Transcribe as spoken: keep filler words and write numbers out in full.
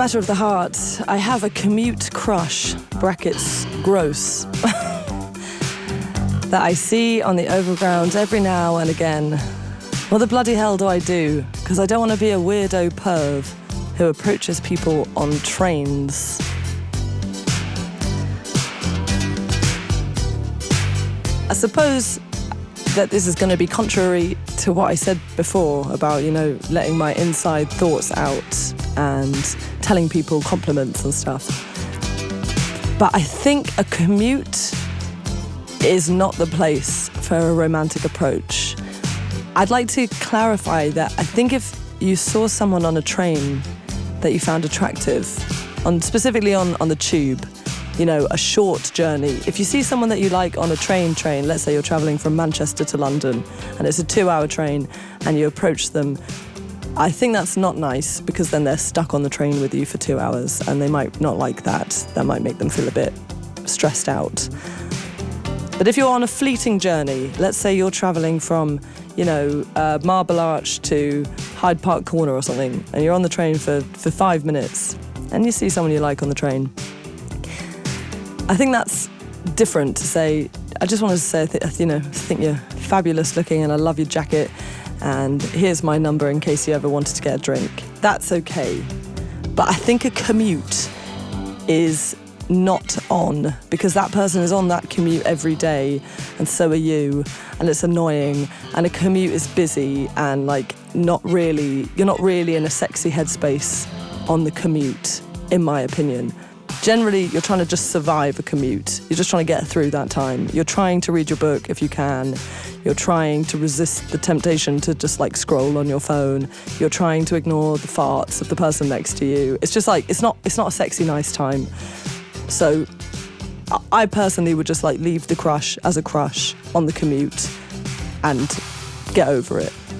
matter of the heart, I have a commute crush, brackets gross, that I see on the overground every now and again. What the bloody hell do I do? Because I don't want to be a weirdo perv who approaches people on trains. I suppose that this is going to be contrary to what I said before about, you know, letting my inside thoughts out and telling people compliments and stuff. But I think a commute is not the place for a romantic approach. I'd like to clarify that I think if you saw someone on a train that you found attractive, on specifically on, on the tube, you know, a short journey. If you see someone that you like on a train train, let's say you're travelling from Manchester to London and it's a two-hour train and you approach them, I think that's not nice because then they're stuck on the train with you for two hours and they might not like that. That might make them feel a bit stressed out. But if you're on a fleeting journey, let's say you're travelling from, you know, uh, Marble Arch to Hyde Park Corner or something, and you're on the train for, for five minutes and you see someone you like on the train, I think that's different to say, I just wanted to say, you know, I think you're fabulous looking and I love your jacket and here's my number in case you ever wanted to get a drink. That's okay. But I think a commute is not on because that person is on that commute every day and so are you, and it's annoying, and a commute is busy and like not really, you're not really in a sexy headspace on the commute, in my opinion. Generally, you're trying to just survive a commute. You're just trying to get through that time. You're trying to read your book if you can. You're trying to resist the temptation to just like scroll on your phone. You're trying to ignore the farts of the person next to you. It's just like, it's not, it's not a sexy, nice time. So I personally would just like leave the crush as a crush on the commute and get over it.